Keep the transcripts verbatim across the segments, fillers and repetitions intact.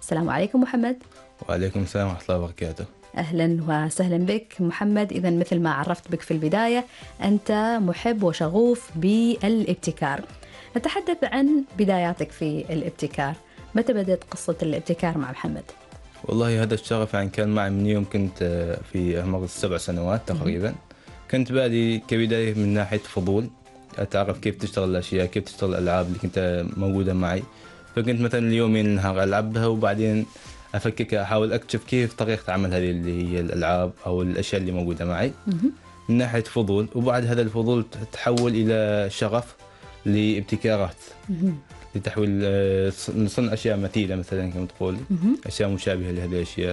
السلام عليكم محمد. وعليكم السلام ورحمة الله وبركاته. أهلا وسهلا بك محمد. إذا مثل ما عرفت بك في البداية، أنت محب وشغوف بالابتكار. نتحدث عن بداياتك في الابتكار. متى بدأت قصة الابتكار مع محمد؟ والله هذا الشغف يعني كان معي من يوم كنت في عمر السبع سنوات تقريبا. كنت بادي كبداية من ناحية فضول، أتعرف كيف تشتغل الأشياء، كيف تشتغل الألعاب اللي كنت موجودة معي. فكنت مثلا اليومين النهار ألعبها، وبعدين أفكك أحاول أكتشف كيف طريقة عمل هذه اللي هي الألعاب أو الأشياء اللي موجودة معي من ناحية فضول. وبعد هذا الفضول تحول إلى شغف لابتكارات، لتحويل صنع أشياء مثيلة مثلا كما تقول، أشياء مشابهة لهذه الأشياء،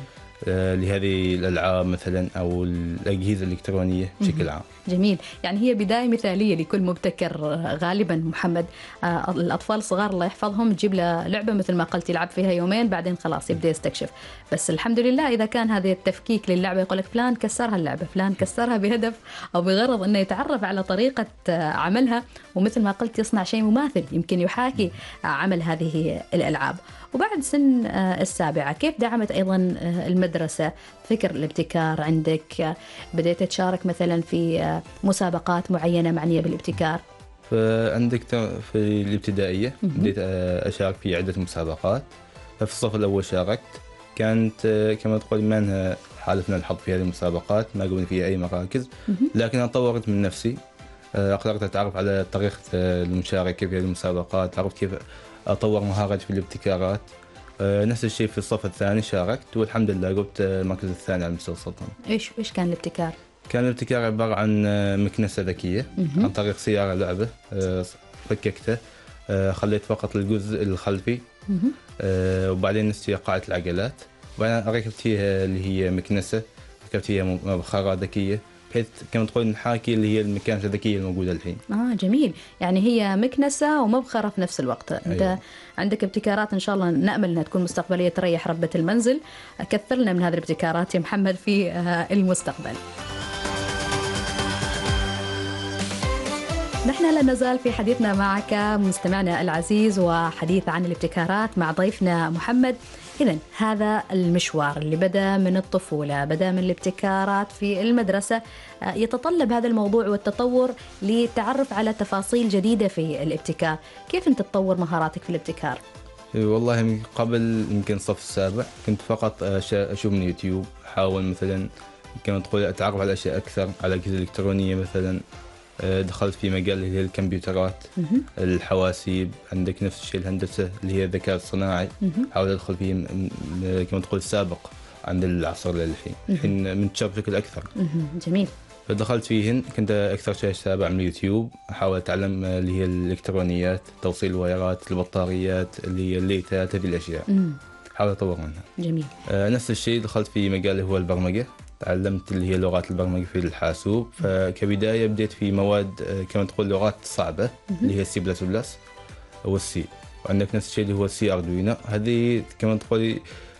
لهذه الألعاب مثلا أو الأجهزة الإلكترونية بشكل عام. جميل. يعني هي بداية مثالية لكل مبتكر غالبا محمد. آه الأطفال الصغار الله يحفظهم تجيب له لعبة مثل ما قلت يلعب فيها يومين، بعدين خلاص يبدأ يستكشف. بس الحمد لله إذا كان هذا التفكيك للعبة، يقول لك فلان كسرها اللعبة، فلان كسرها بهدف أو بغرض أنه يتعرف على طريقة عملها، ومثل ما قلت يصنع شيء مماثل يمكن يحاكي عمل هذه الألعاب. وبعد سن السابعة كيف دعمت أيضا المدرسة فكر الابتكار عندك؟ بدأت تشارك مثلا في مسابقات معينة معنية بالابتكار؟ فعندك في الابتدائية بديت أشارك في عدة مسابقات. ففي الصف الأول شاركت، كانت كما تقول منها حالفنا الحظ في هذه المسابقات، ما قبل فيها أي مراكز، لكن أنا طورت من نفسي، قدرت أتعرف على طريقة المشاركة في هذه المسابقات، عرفت كيف أطور مهاراتي في الابتكارات. نفس الشيء في الصف الثاني شاركت، والحمد لله قبت المركز الثاني على مستوى السلطنة. إيش إيش كان الابتكار؟ كان الابتكار عبارة عن مكنسة ذكية عن طريق سيارة لعبة، فككته، خليت فقط الجزء الخلفي، وبعدين نسيت قاعدة العجلات، وبعدين ركبت فيها اللي هي مكنسة، ركبت فيها مبخرة ذكية، بحيث كما تقول نحاكي اللي هي المكانة الذكية الموجودة الحين. آه جميل. يعني هي مكنسة ومبخرة في نفس الوقت. أنت أيوة. عندك ابتكارات إن شاء الله نأمل أنها تكون مستقبلية تريح ربة المنزل. كثر لنا من هذه الابتكارات يا محمد في المستقبل. نحن لا نزال في حديثنا معك مستمعنا العزيز، وحديث عن الابتكارات مع ضيفنا محمد. إذن هذا المشوار اللي بدأ من الطفولة، بدأ من الابتكارات في المدرسة، يتطلب هذا الموضوع والتطور للتعرف على تفاصيل جديدة في الابتكار. كيف أنت تطور مهاراتك في الابتكار؟ والله من قبل يمكن صف السابع كنت فقط أشوف من يوتيوب، أحاول مثلا كما تقول أتعرف على أشياء أكثر، على أجهزة إلكترونية مثلا. دخلت في مجال اللي هي الكمبيوترات، الحواسيب، عندك نفس الشيء الهندسة اللي هي الذكاء الصناعي، حاول أدخل فيه كما تقول سابق عند العصر للحين، الحين منتشر بشكل أكثر. جميل. فدخلت فيهن، كنت أكثر شيء أتابع من اليوتيوب، أحاول أتعلم اللي هي الإلكترونيات، توصيل الوايرات، البطاريات، اللي هي الليتات، هذه الأشياء حاول أطور منها. جميل. آه نفس الشيء دخلت في مجال هو البرمجة، تعلمت اللي هي لغات البرمجة في الحاسوب. فكبداية بديت في مواد كما تقول لغات صعبة اللي هي السي بلس بلس والسي، وعندك نفس الشيء اللي هو السي أردوينو، هذه كما تقول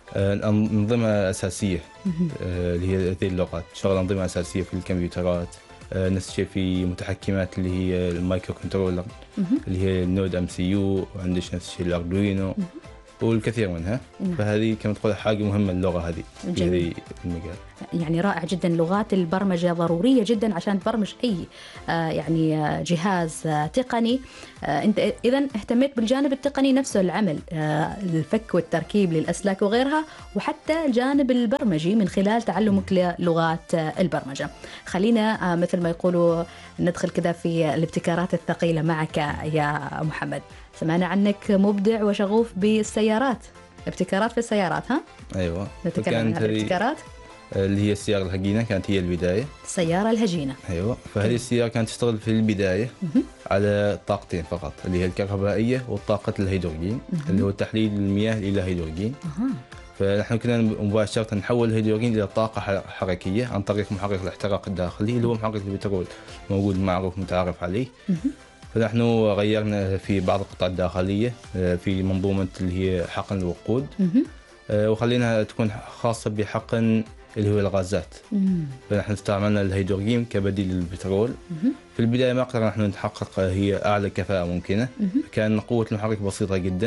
أنظمة أساسية اللي هي هذه اللغات، شغل أنظمة أساسية في الكمبيوترات. نفس الشيء في متحكمات اللي هي المايكرو كنترولر اللي هي النود ام سي يو، وعندك نفس الشيء الأردوينو والكثير منها. فهذه كما تقول حاجة مهمة اللغة هذه في هذه المجال. يعني رائع جدا. لغات البرمجة ضرورية جدا عشان تبرمج أي آه يعني آه جهاز آه تقني. آه أنت إذن اهتميت بالجانب التقني نفسه، العمل، آه الفك والتركيب للأسلاك وغيرها، وحتى الجانب البرمجي من خلال تعلمك للغات آه البرمجة. خلينا آه مثل ما يقولوا ندخل كذا في الابتكارات الثقيلة معك يا محمد. سمعنا عنك مبدع وشغوف بالسيارات، ابتكارات في السيارات. ها؟ أيوة. نتكلم عن الابتكارات اللي هي السيارة الهجينة، كانت هي البداية. السيارة الهجينة. أيوة. فهذه السيارة كانت تشتغل في البداية على طاقتين فقط، اللي هي الكهربائية والطاقة الهيدروجين، اللي هو تحليل المياه إلى هيدروجين. فنحن كنا مباشرة نحول الهيدروجين إلى طاقة حركية عن طريق محرك الاحتراق الداخلي اللي هو محرك البترول موجود معروف متعارف عليه. فنحن غيرنا في بعض القطع الداخلية في منظومة اللي هي حقن الوقود، وخليناها تكون خاصة بحقن اللي هو الغازات. فنحن استعملنا الهيدروجين كبديل للبترول. في البداية ما قدرنا نحن نحقق هي أعلى كفاءة ممكنة، كان قوة المحرك بسيطة جدا،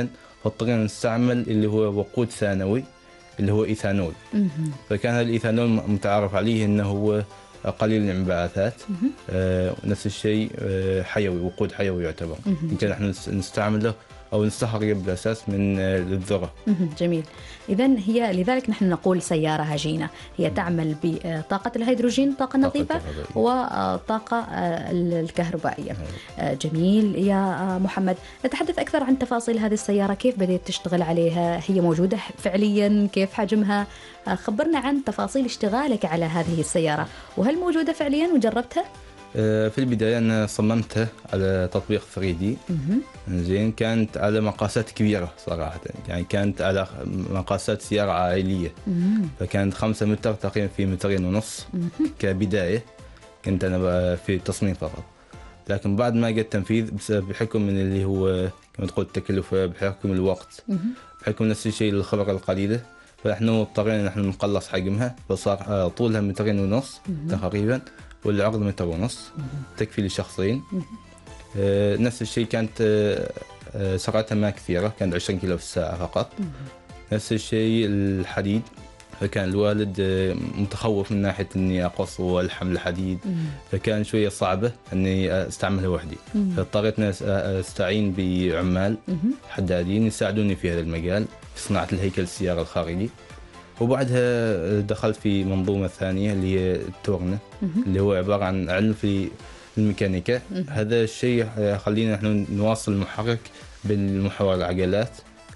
فاضطرينا نستعمل اللي هو وقود ثانوي اللي هو إيثانول. فكان الإيثانول متعارف عليه أنه هو قليل الانبعاثات. آه نفس الشيء آه حيوي، وقود حيوي يعتبر. يمكن نحن نستعمله أو نستخرجه بالأساس من آه الذرة. جميل. إذن هي لذلك نحن نقول سيارة هجينة، هي تعمل بطاقة الهيدروجين، طاقة نظيفة، وطاقة الكهربائية. جميل يا محمد. نتحدث أكثر عن تفاصيل هذه السيارة، كيف بدأت تشتغل عليها، هي موجودة فعليا، كيف حجمها، خبرنا عن تفاصيل اشتغالك على هذه السيارة، وهل موجودة فعليا وجربتها؟ في البداية أنا صممتها على تطبيق ثري دي. زين، كانت على مقاسات كبيرة صراحة، يعني كانت على مقاسات سيارة عائلية. مم. فكانت خمسة متر تقريبا في مترين ونص. مم. كبداية كنت أنا في التصميم فقط، لكن بعد ما جاء التنفيذ بحكم من اللي هو كما تقول التكلفة، بحكم الوقت، مم. بحكم نفس الشيء الخبرة القليلة، فنحن اضطرينا نحن نقلص حجمها، فصار طولها مترين ونص تقريبا، والعرض متر ونص تكفي لشخصين. آه نفس الشيء كانت آه سرعتها ما كثيرة، كانت عشرين كيلو في الساعة فقط. نفس الشيء الحديد، فكان الوالد آه متخوف من ناحية إني أقص والحم الحديد، فكان شوية صعبة إني أستعملها وحدي، فاضطريت أستعين بعمال حدادين يساعدوني في هذا المجال في صناعة الهيكل السيارة الخارجي. وبعدها دخلت في منظومة ثانية اللي هي التورنة، اللي هو عبارة عن علم في الميكانيكا. هذا الشيء يخلينا نحن نواصل المحرك بالمحور العجلات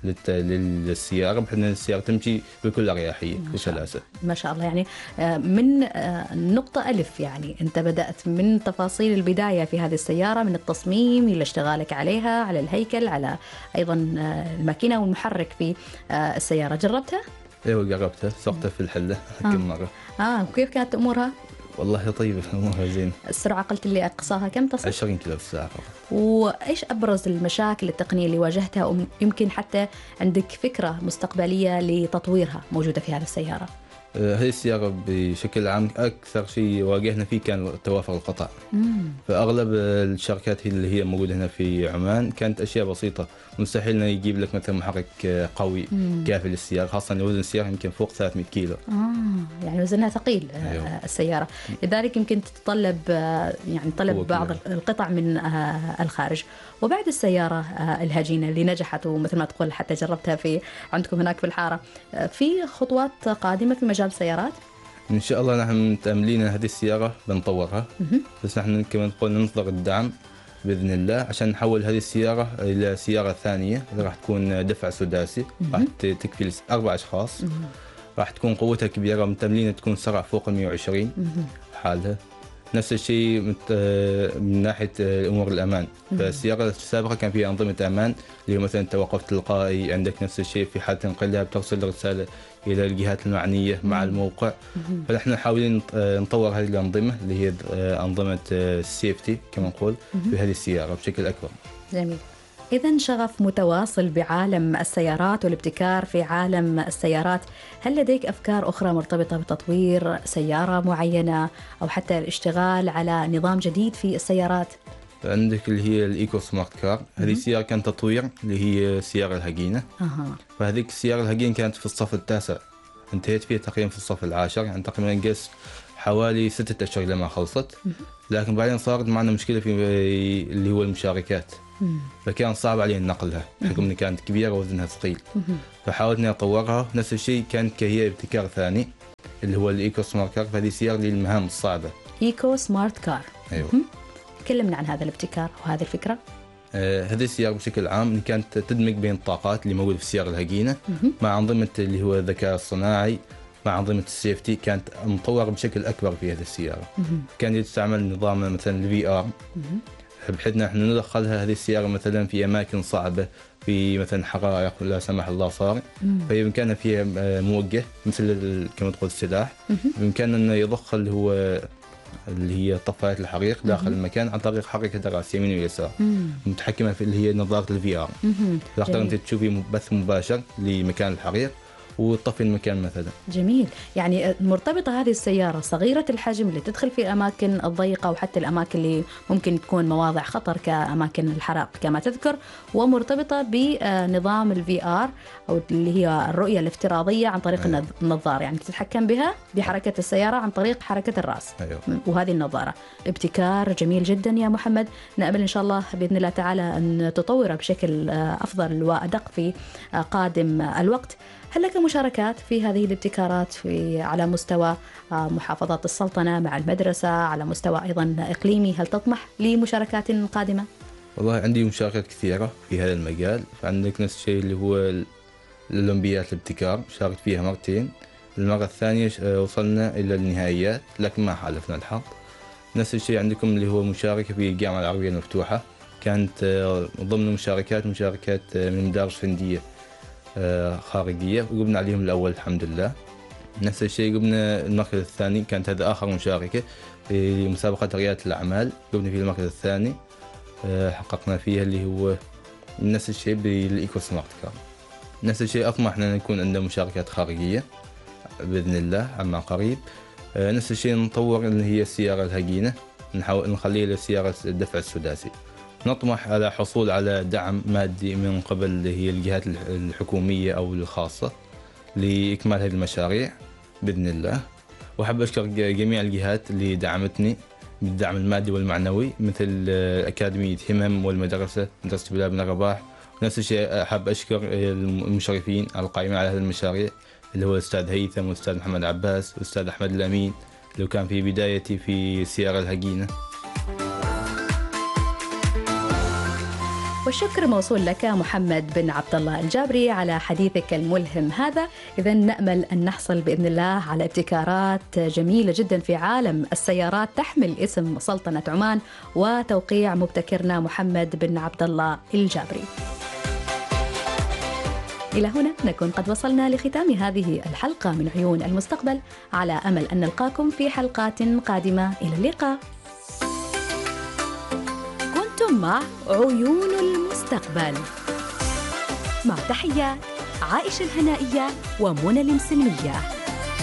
للسيارة، بحيث أن السيارة تمشي بكل أريحية وسلاسة. ما شاء الله. يعني من نقطة ألف، يعني أنت بدأت من تفاصيل البداية في هذه السيارة، من التصميم إلى اشتغالك عليها، على الهيكل، على أيضا الماكينة والمحرك في السيارة. جربتها؟ ايوه جربتها، سقطها في الحلة آه. كم مرة. اه وكيف كانت امورها؟ والله طيبة امورها زين. السرعة قلت اللي اقصاها كم تصل؟ عشرين كيلو في الساعة فقط. وايش ابرز المشاكل التقنية اللي واجهتها، ويمكن حتى عندك فكرة مستقبلية لتطويرها موجودة في هذه السيارة؟ هذه السيارة بشكل عام أكثر شيء واجهنا فيه كان توافر القطع. مم. فأغلب الشركات اللي هي موجودة هنا في عمان كانت أشياء بسيطة، مستحيل إنه يجيب لك مثلا محرك قوي مم. كافي للسيارة، خاصة إن وزن السيارة يمكن فوق ثلاثمية كيلو. آه يعني وزنها ثقيل. أيوه. السيارة لذلك يمكن تتطلب يعني طلب بعض القطع من الخارج. وبعد السيارة الهجينة اللي نجحت ومثل ما تقول حتى جربتها في عندكم هناك في الحارة، في خطوات قادمة في مجال السيارات؟ إن شاء الله نحن متأملين هذه السيارة بنطورها، بس نحن كما نقول ننتظر الدعم بإذن الله عشان نحول هذه السيارة إلى سيارة ثانية اللي راح تكون دفع سداسي، راح تكفي أربع أشخاص، راح تكون قوتها كبيرة، متأملين تكون سرعة فوق مئة وعشرين حالها. نفس الشيء من ناحية أمور الأمان، فالسيارة السابقة كان فيها أنظمة أمان اللي هو مثلا توقف تلقائي، عندك نفس الشيء في حالة انقلاب ترسل رسالة إلى الجهات المعنية مع الموقع. فنحن نحاولين نطور هذه الأنظمة اللي هي أنظمة السيفتي كما نقول في هذه السيارة بشكل أكبر. جميل. إذن شغف متواصل بعالم السيارات والابتكار في عالم السيارات، هل لديك أفكار أخرى مرتبطة بتطوير سيارة معينة أو حتى الاشتغال على نظام جديد في السيارات؟ عندك اللي هي الإيكو سمارت كار، هذه السيارة كان تطوير اللي هي السيارة الهجينة. أه. فهذيك السيارة الهجينة كانت في الصف التاسع، انتهيت فيها تقريبا في الصف العاشر، يعني تقريبا قس حوالي ستة أشهر لما خلصت. لكن بعدين صارت معنا مشكلة في اللي هو المشاركات، فكان صعب علينا نقلها بحكم أنها كانت كبيرة ووزنها ثقيل. فحاولنا نطورها. نفس الشيء كانت كهي ابتكار ثاني اللي هو الإيكو سمارت كار، فهذه سيارة للمهام الصعبة. إيكو سمارت كار. أيوة. تكلمنا عن هذا الابتكار وهذه الفكرة. آه هذه السيارة بشكل عام كانت تدمج بين الطاقات اللي موجودة في السيارة الهجينة مع أنظمة اللي هو الذكاء الصناعي مع أنظمة السيفتي، كانت مطورة بشكل أكبر في هذه السيارة. كان يستعمل نظام مثلا الفي آر بحيث نحن ندخلها هذه السيارة مثلا في أماكن صعبة، في مثلا حرائق لا سمح الله صار، فبإمكاننا فيها موجه مثل كما تقول السلاح، بإمكاننا أنه يضخ اللي هو اللي هي طفايات الحريق داخل المكان عن طريق حركة الرأس يمين ويسار، متحكمة في اللي هي نظارة الفي آر. تقدر أنت تشوفي بث مباشر لمكان الحريق، وتطفي المكان مثلا. جميل. يعني مرتبطة هذه السيارة صغيرة الحجم اللي تدخل في الأماكن الضيقة وحتى الأماكن اللي ممكن تكون مواضع خطر كأماكن الحرائق كما تذكر، ومرتبطة بنظام الفي آر أو اللي هي الرؤية الافتراضية عن طريق أيوة. النظارة، يعني تتحكم بها بحركة السيارة عن طريق حركة الرأس. أيوة. وهذه النظارة ابتكار جميل جدا يا محمد، نأمل إن شاء الله بإذن الله تعالى أن تطوره بشكل أفضل وأدق في قادم الوقت. هل لك مشاركات في هذه الابتكارات في على مستوى محافظات السلطنة مع المدرسة، على مستوى أيضا إقليمي؟ هل تطمح لمشاركات قادمة؟ والله عندي مشاركات كثيرة في هذا المجال. فعندك نفس الشيء اللي هو الأولمبيات الابتكار، شاركت فيها مرتين. المرة الثانية وصلنا إلى النهائيات لكن ما حالفنا الحظ. نفس الشيء عندكم اللي هو مشاركة في الجامعة العربية المفتوحة، كانت ضمن المشاركات مشاركات من مدارس فندية خارجية وقبنا عليهم الأول الحمد لله. نفس الشيء قبنا المركز الثاني، كانت هذا آخر مشاركة في مسابقة ريادة الأعمال، قبنا في المركز الثاني حققنا فيها اللي هو نفس الشيء بالإيكو سمارت كار. نفس الشيء أطمح أن يكون عندنا مشاركات خارجية بإذن الله عما قريب. نفس الشيء نطور اللي هي السيارة الهجينة، نحاول نخليها لسيارة الدفع السداسي. نطمح على حصول على دعم مادي من قبل اللي هي الجهات الحكومية أو الخاصة لإكمال هذه المشاريع بإذن الله. وأحب أشكر جميع الجهات اللي دعمتني بالدعم المادي والمعنوي، مثل أكاديمية همم والمدرسة مدرسة بلال بن رباح. نفس الشيء أحب أشكر المشرفين القائمين على هذه المشاريع اللي هو الأستاذ هيثم والأستاذ محمد عباس والأستاذ أحمد الأمين اللي كان في بدايتي في السيارة الهجينة. والشكر موصول لك محمد بن عبد الله الجابري على حديثك الملهم هذا. إذا نأمل أن نحصل بإذن الله على ابتكارات جميلة جدا في عالم السيارات تحمل اسم سلطنة عمان وتوقيع مبتكرنا محمد بن عبد الله الجابري. إلى هنا نكون قد وصلنا لختام هذه الحلقة من عيون المستقبل، على أمل أن نلقاكم في حلقات قادمة. إلى اللقاء. مع عيون المستقبل، مع تحيات عائشة الهنائية ومنى المسلمية.